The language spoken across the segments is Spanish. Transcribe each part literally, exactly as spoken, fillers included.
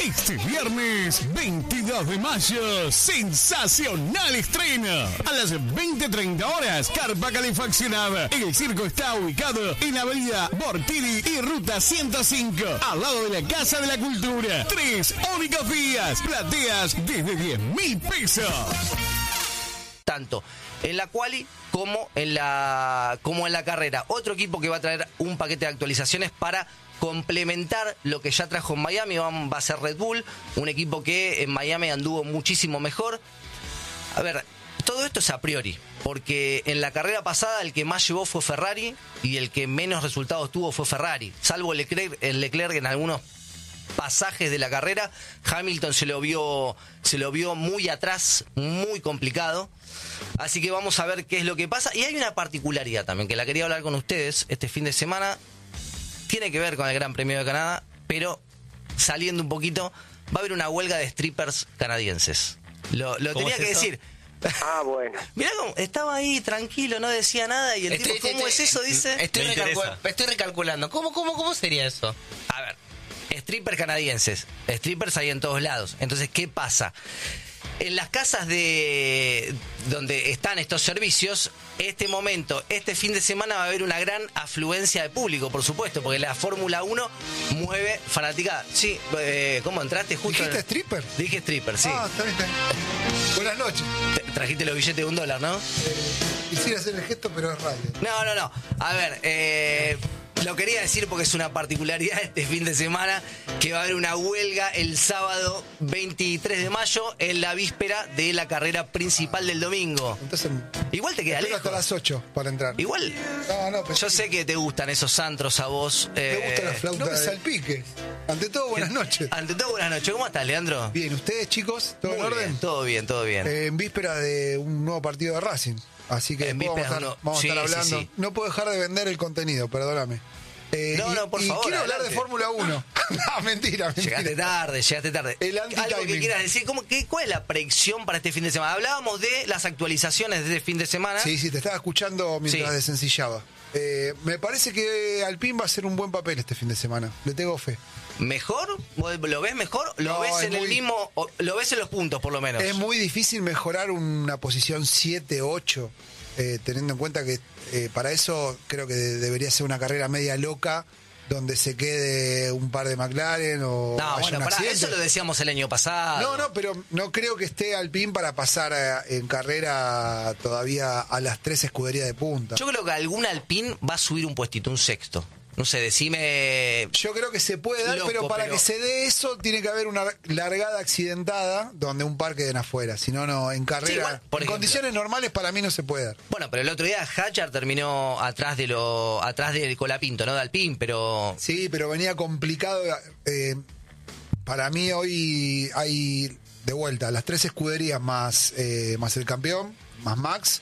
Este viernes veintidós de mayo, sensacional estreno. A las veinte treinta horas, carpa calefaccionada. El circo está ubicado en la avenida Bortini y ruta ciento cinco, al lado de la Casa de la Cultura. Tres únicos días, plateas desde diez mil pesos. Tanto en la quali como en la como en la carrera. Otro equipo que va a traer un paquete de actualizaciones para complementar lo que ya trajo en Miami va, va a ser Red Bull, un equipo que en Miami anduvo muchísimo mejor. A ver, todo esto es a priori, porque en la carrera pasada el que más llevó fue Ferrari y el que menos resultados tuvo fue Ferrari, salvo Leclerc, el Leclerc en algunos pasajes de la carrera. Hamilton se lo vio se lo vio muy atrás, muy complicado. Así que vamos a ver qué es lo que pasa. Y hay una particularidad también que la quería hablar con ustedes este fin de semana. Tiene que ver con el Gran Premio de Canadá, pero saliendo un poquito, va a haber una huelga de strippers canadienses. Lo, lo tenía es que eso? decir. Ah, bueno. Mirá cómo estaba ahí tranquilo, no decía nada. Y el estoy, tipo, ¿cómo estoy, es eso? Dice. Estoy, recalcul- estoy recalculando. ¿Cómo, cómo, ¿Cómo sería eso? A ver, strippers canadienses. Strippers hay en todos lados. Entonces, ¿qué pasa? En las casas de donde están estos servicios, este momento, este fin de semana va a haber una gran afluencia de público, por supuesto, porque la Fórmula uno mueve fanaticada. Sí, eh, ¿cómo entraste justo? ¿Dijiste en... stripper? Dije stripper, sí. Ah, está bien, está bien. Buenas noches. Te trajiste los billetes de un dólar, ¿no? Eh, quisiera hacer el gesto, pero es radio. No, no, no. A ver, eh... lo quería decir porque es una particularidad este fin de semana, que va a haber una huelga el sábado veintitrés de mayo en la víspera de la carrera principal del domingo. Entonces, igual te queda lejos. hasta las ocho para entrar. Igual. No, no, yo sé que te gustan esos antros a vos. Me eh, gusta la flauta. No me de... salpiques. Ante todo, buenas noches. Ante todo, buenas noches. ¿Cómo estás, Leandro? Bien, ¿ustedes, chicos? ¿Todo Muy en orden? Bien, todo bien, todo bien. Eh, en víspera de un nuevo partido de Racing. Así que vamos a estar, no, vamos sí, a estar hablando. Sí, sí. No puedo dejar de vender el contenido, perdóname. Eh, no, y, no, por y favor. quiero adelante. hablar de Fórmula uno. No, mentira, mentira. Llegaste tarde, llegaste tarde. El Algo que quieras decir, ¿cómo, qué, ¿cuál es la predicción para este fin de semana? Hablábamos de las actualizaciones de este fin de semana. Sí, sí, te estaba escuchando mientras sí. desencillaba. Eh, me parece que Alpine va a hacer un buen papel este fin de semana. Le tengo fe. ¿Mejor? ¿Lo ves mejor? ¿Lo No, ves en muy, el mismo? ¿Lo ves en los puntos, por lo menos? Es muy difícil mejorar una posición siete, ocho, eh, teniendo en cuenta que eh, para eso creo que de, debería ser una carrera media loca, donde se quede un par de McLaren o no, haya bueno, un pará, accidente. eso lo decíamos el año pasado. No, no, pero no creo que esté Alpine para pasar a, en carrera todavía a las tres escuderías de punta. Yo creo que algún Alpine va a subir un puestito, un sexto. No sé, decime... Yo creo que se puede dar, loco, pero para pero... que se dé eso tiene que haber una largada accidentada donde un par queden afuera. Si no, no, en carrera, sí, igual, por en ejemplo, condiciones normales para mí no se puede dar. Bueno, pero el otro día Hatcher terminó atrás de lo atrás del Colapinto, ¿no? De Alpine, pero... Sí, pero venía complicado. Eh, para mí hoy hay, de vuelta, las tres escuderías más, eh, más el campeón, más Max.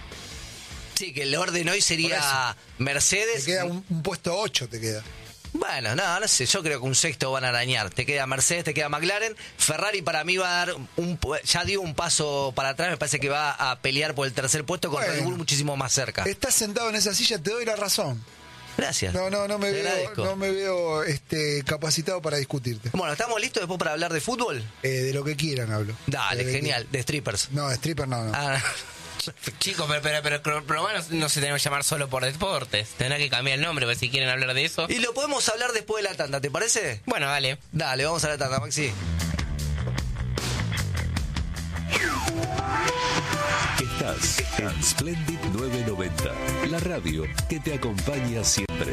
Sí, que el orden hoy sería Mercedes. Te queda un, un puesto ocho, te queda. Bueno, no, no sé, yo creo que un sexto van a arañar. Te queda Mercedes, te queda McLaren. Ferrari para mí va a dar un, ya dio un paso para atrás, me parece que va a pelear por el tercer puesto con bueno, Red Bull muchísimo más cerca. Estás sentado en esa silla, te doy la razón. Gracias. No, no, no me te veo, agradezco. no me veo este, capacitado para discutirte. Bueno, ¿estamos listos después para hablar de fútbol? Eh, de lo que quieran hablo. Dale, de genial, de strippers. No, de strippers no, no. Ah, Chicos, pero, pero, pero, pero, pero bueno, no se tenemos que llamar solo por deportes. Tendrá que cambiar el nombre, si quieren hablar de eso. Y lo podemos hablar después de la tanda, ¿te parece? Bueno, dale. Dale, vamos a la tanda, Maxi. Estás en Splendid novecientos noventa, la radio que te acompaña siempre.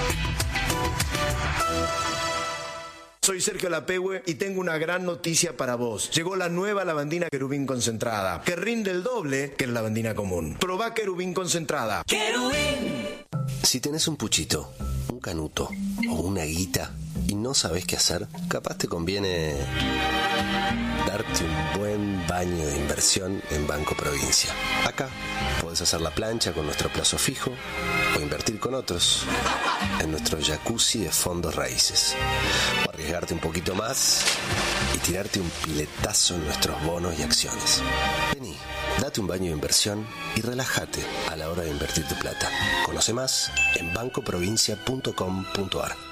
Soy Sergio Lapehue y tengo una gran noticia para vos. Llegó la nueva lavandina Querubín concentrada, que rinde el doble que la lavandina común. Probá Querubín concentrada. ¡Querubín! Si tenés un puchito, un canuto o una guita y no sabés qué hacer, capaz te conviene darte un buen baño de inversión en Banco Provincia. Acá podés hacer la plancha con nuestro plazo fijo o invertir con otros en nuestro jacuzzi de fondos raíces. O arriesgarte un poquito más y tirarte un piletazo en nuestros bonos y acciones. Vení, date un baño de inversión y relájate a la hora de invertir tu plata. Conoce más en banco provincia punto com punto ar.